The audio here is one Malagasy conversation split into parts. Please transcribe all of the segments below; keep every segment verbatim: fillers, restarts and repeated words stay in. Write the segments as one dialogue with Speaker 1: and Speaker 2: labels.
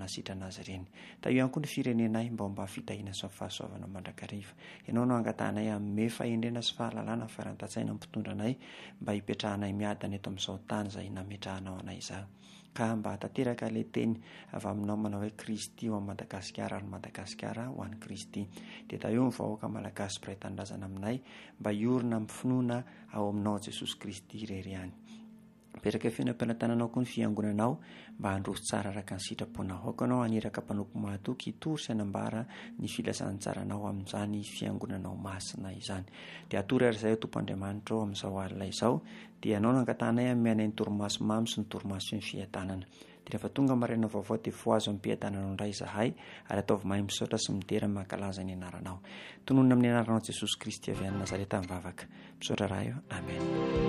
Speaker 1: sitrana azy ireny. Da io ihany koa ny firenenay mba mba fitahina sy fahasoavana mandrakariva. Ianao no angatanay amin'ny fahendrena sy fahalalana faharantatsaina mpitondranay mba hipetrahanay miadana eto amin'izao tany izay nametrahanao anay za. Ka mba tanteraka ilay teny avy aminao manao hoe Kristy ao Madagasikara ary Madagasikara ho an'i Kristy. Dia da io ny vahoaka malagasy mpiray tanindrazana aminay mba hiorina amin'ny finoana ao aminao Jesosy Kristy irery ihany. Mipetraka fiainam-pianantananao koa ny fiangonanao mba handroso tsara araka ny sitraponao. Aokanao aniraka mpanompo mahatoky hitory sy hanambara ny filasan'ny tsaranao amin'izany fiangonanao masina izany. Dia atory ary izay Tompoandriamanitra ao amin'izao alina izao dia ianao no angatanay amin'ny anay ny torimaso mamy sy ny torimaso ny fiatanana. Dia rehefa tonga maraina vaovao dia voazo amin'ny mpiatananao indray izahay ary ataovy mahay misaotra sy midera mankalaza ny anaranao. Tononona amin'ny anaranao Jesosy Kristy avy any Nazareta mivavaka. Misaotra raha io. Amen.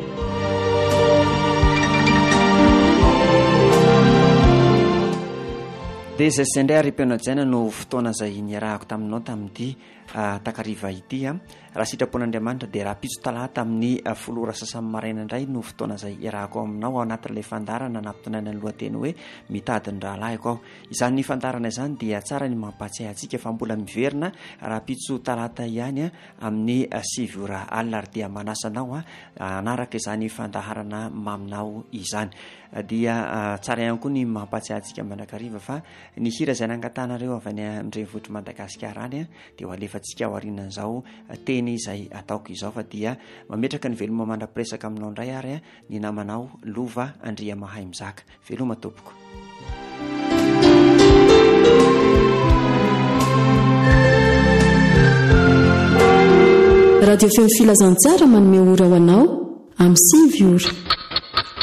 Speaker 1: Dia izay sendray ary mpianatsaina no fotoana izay niarahako taminao tamin'ity takariva ity a raha sitrapon'Andriamanitra dia raha pitso talata amin'ny folo ora sasany maraina indray no fotoana izay iarahako aminao ao anatin'ilay fandarana nampitonaina ny lohateny hoe mitadiny rahalahiko aho. Izany ny fandarana izany dia tsara ny mampatsiahy antsika fa mbola miverina raha pitso talata ihany a amin'ny sivy ora alina ary dia manasanao a anaraka izany fandaharana maminao izany. Dia tsara ihany koa ny mampatsiahy antsika mandrakariva fa ny hira izay nangatanareo avy any andrenivohitra Madagasikara any dia ho alefantsika ao aorianan'izao teny izay ataoko izao fa dia mametraka ny veloma mandra-piresaka aminao indray ary a ny namanao Lova Andria Mahay Mizaka. Veloma tompoko.
Speaker 2: Radio Feo Filazantsara manome ora ho anao amin'ny sivy ora.